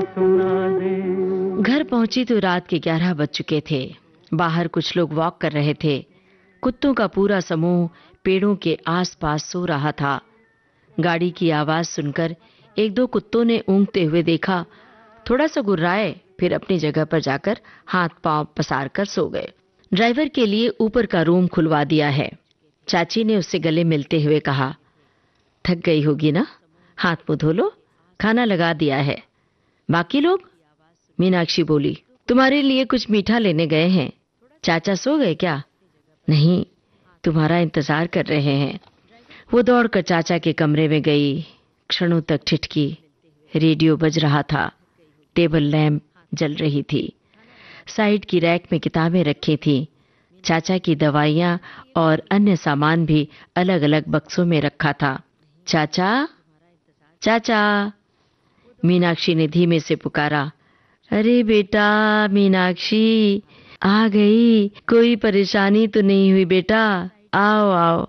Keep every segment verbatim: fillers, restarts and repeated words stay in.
घर पहुंची तो रात के ग्यारह बज चुके थे। बाहर कुछ लोग वॉक कर रहे थे। कुत्तों का पूरा समूह पेड़ों के आसपास सो रहा था। गाड़ी की आवाज सुनकर एक दो कुत्तों ने ऊँघते हुए देखा, थोड़ा सा गुर्राए, फिर अपनी जगह पर जाकर हाथ पांव पसार कर सो गए। ड्राइवर के लिए ऊपर का रूम खुलवा दिया है। चाची ने उससे गले मिलते हुए कहा, थक गई होगी ना, हाथ मुंह धो लो, खाना लगा दिया है। बाकी लोग? मीनाक्षी बोली, तुम्हारे लिए कुछ मीठा लेने गए हैं। चाचा सो गए क्या? नहीं, तुम्हारा इंतजार कर रहे हैं। वो दौड़कर चाचा के कमरे में गई। क्षणों तक ठिठकी। रेडियो बज रहा था। टेबल लैंप जल रही थी। साइड की रैक में किताबें रखी थीं। चाचा की दवाइयां और अन्य सामान भी अलग अलग बक्सों में रखा था। चाचा, चाचा, मीनाक्षी ने धीमे से पुकारा। अरे बेटा मीनाक्षी, आ गई। कोई परेशानी तो नहीं हुई बेटा? आओ आओ।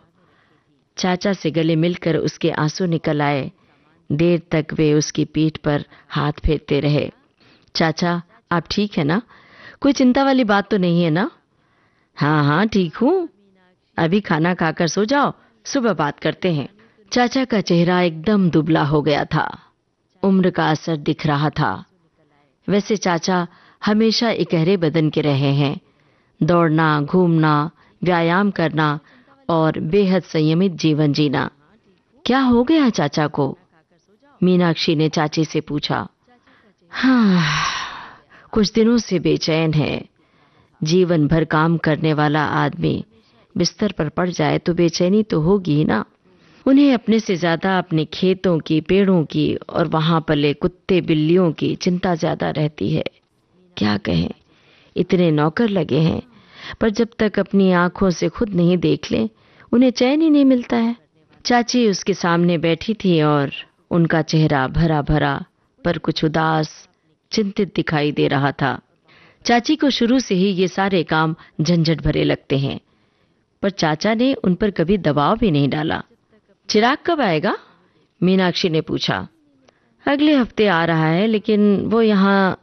चाचा से गले मिलकर उसके आंसू निकल आए। देर तक वे उसकी पीठ पर हाथ फेरते रहे। चाचा, आप ठीक है ना? कोई चिंता वाली बात तो नहीं है ना? हाँ हाँ ठीक हूँ। अभी खाना खाकर सो जाओ, सुबह बात करते हैं। चाचा का चेहरा एकदम दुबला हो गया था। उम्र का असर दिख रहा था। वैसे चाचा हमेशा इकहरे बदन के रहे हैं। दौड़ना, घूमना, व्यायाम करना और बेहद संयमित जीवन जीना। क्या हो गया चाचा को? मीनाक्षी ने चाची से पूछा। हाँ, कुछ दिनों से बेचैन है। जीवन भर काम करने वाला आदमी बिस्तर पर पड़ जाए तो बेचैनी तो होगी ही ना। उन्हें अपने से ज्यादा अपने खेतों की, पेड़ों की और वहां पले कुत्ते बिल्लियों की चिंता ज्यादा रहती है। क्या कहें, इतने नौकर लगे हैं, पर जब तक अपनी आंखों से खुद नहीं देख लें, उन्हें चैन ही नहीं मिलता है। चाची उसके सामने बैठी थी और उनका चेहरा भरा भरा पर कुछ उदास, चिंतित दिखाई दे रहा था। चाची को शुरू से ही ये सारे काम झंझट भरे लगते हैं, पर चाचा ने उन पर कभी दबाव भी नहीं डाला। चिराग कब आएगा? मीनाक्षी ने पूछा। अगले हफ्ते आ रहा है, लेकिन वो यहाँ